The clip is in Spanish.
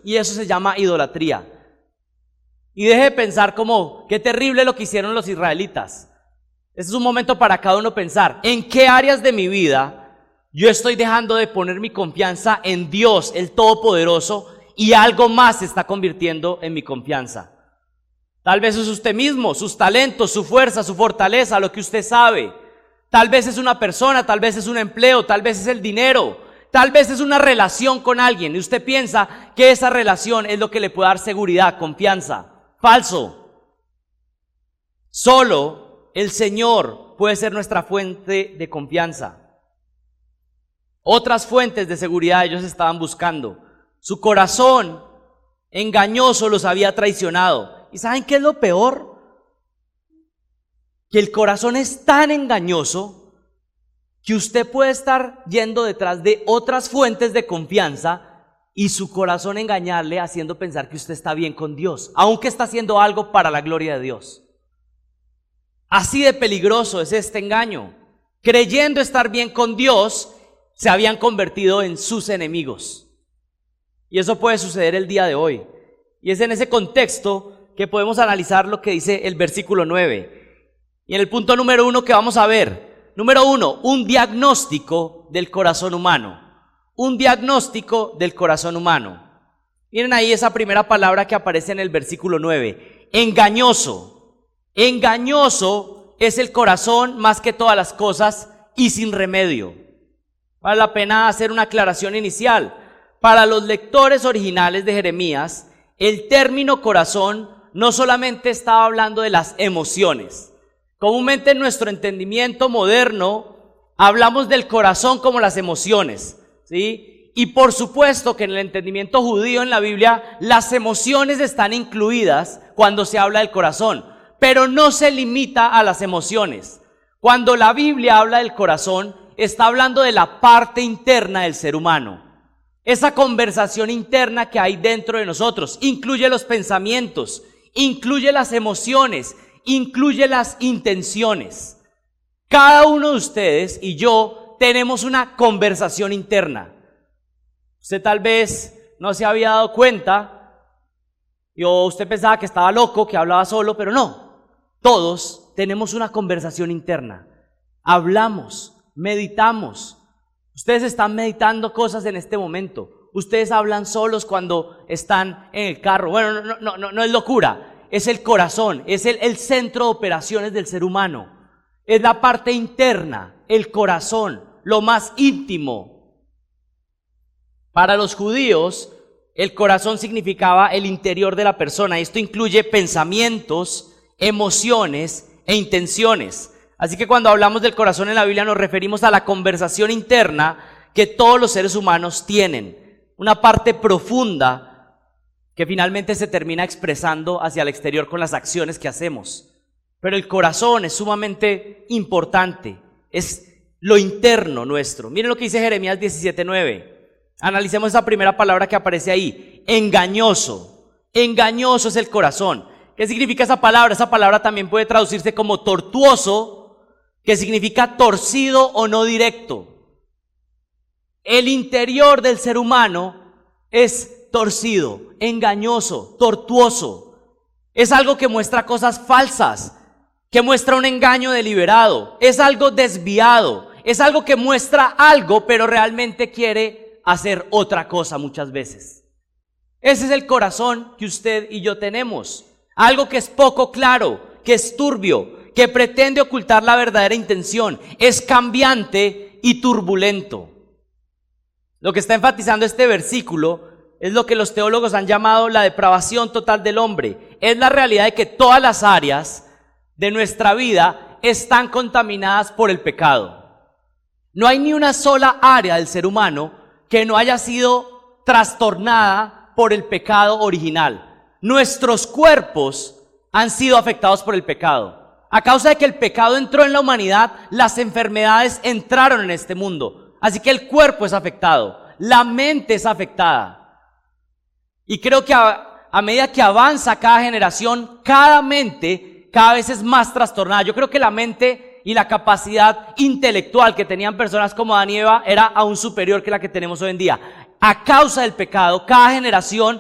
y eso se llama idolatría. Y deje de pensar como, qué terrible lo que hicieron los israelitas. Este es un momento para cada uno pensar, ¿en qué áreas de mi vida yo estoy dejando de poner mi confianza en Dios, el Todopoderoso, y algo más se está convirtiendo en mi confianza? Tal vez es usted mismo, sus talentos, su fuerza, su fortaleza, lo que usted sabe. Tal vez es una persona, tal vez es un empleo, tal vez es el dinero, tal vez es una relación con alguien y usted piensa que esa relación es lo que le puede dar seguridad, confianza. Falso. Solo el Señor puede ser nuestra fuente de confianza. Otras fuentes de seguridad ellos estaban buscando. Su corazón engañoso los había traicionado. ¿Y saben qué es lo peor? Que el corazón es tan engañoso que usted puede estar yendo detrás de otras fuentes de confianza y su corazón engañarle haciendo pensar que usted está bien con Dios, aunque está haciendo algo para la gloria de Dios. Así de peligroso es este engaño. Creyendo estar bien con Dios, se habían convertido en sus enemigos. Y eso puede suceder el día de hoy. Y es en ese contexto que podemos analizar lo que dice el versículo 9. Y en el punto número 1 que vamos a ver, número 1, un diagnóstico del corazón humano. Un diagnóstico del corazón humano. Miren ahí esa primera palabra que aparece en el versículo 9. Engañoso. Engañoso es el corazón más que todas las cosas y sin remedio. Vale la pena hacer una aclaración inicial. Para los lectores originales de Jeremías, el término corazón no solamente estaba hablando de las emociones. Comúnmente en nuestro entendimiento moderno hablamos del corazón como las emociones, ¿sí? Y por supuesto que en el entendimiento judío en la Biblia las emociones están incluidas cuando se habla del corazón, pero no se limita a las emociones. Cuando la Biblia habla del corazón, está hablando de la parte interna del ser humano. Esa conversación interna que hay dentro de nosotros incluye los pensamientos, incluye las emociones, incluye las intenciones. Cada uno de ustedes y yo tenemos una conversación interna. Usted tal vez no se había dado cuenta, o usted pensaba que estaba loco, que hablaba solo, pero no. Todos tenemos una conversación interna. Hablamos, meditamos. Ustedes están meditando cosas en este momento. Ustedes hablan solos cuando están en el carro. Bueno, no es locura. Es el corazón, es el centro de operaciones del ser humano. Es la parte interna, el corazón, lo más íntimo. Para los judíos, el corazón significaba el interior de la persona. Esto incluye pensamientos, emociones e intenciones. Así que cuando hablamos del corazón en la Biblia nos referimos a la conversación interna que todos los seres humanos tienen. Una parte profunda que finalmente se termina expresando hacia el exterior con las acciones que hacemos. Pero el corazón es sumamente importante, es lo interno nuestro. Miren lo que dice Jeremías 17:9. Analicemos esa primera palabra que aparece ahí, engañoso. Engañoso es el corazón. ¿Qué significa esa palabra? Esa palabra también puede traducirse como tortuoso, que significa torcido o no directo. El interior del ser humano es torcido, engañoso, tortuoso. Es algo que muestra cosas falsas, que muestra un engaño deliberado, es algo desviado, es algo que muestra algo, pero realmente quiere hacer otra cosa muchas veces. Ese es el corazón que usted y yo tenemos. Algo que es poco claro, que es turbio, que pretende ocultar la verdadera intención, es cambiante y turbulento. Lo que está enfatizando este versículo es lo que los teólogos han llamado la depravación total del hombre. Es la realidad de que todas las áreas de nuestra vida están contaminadas por el pecado. No hay ni una sola área del ser humano que no haya sido trastornada por el pecado original. Nuestros cuerpos han sido afectados por el pecado. A causa de que el pecado entró en la humanidad, las enfermedades entraron en este mundo. Así que el cuerpo es afectado, la mente es afectada. Y creo que a medida que avanza cada generación, cada mente cada vez es más trastornada. Yo creo que la mente y la capacidad intelectual que tenían personas como Adán y Eva era aún superior que la que tenemos hoy en día. A causa del pecado, cada generación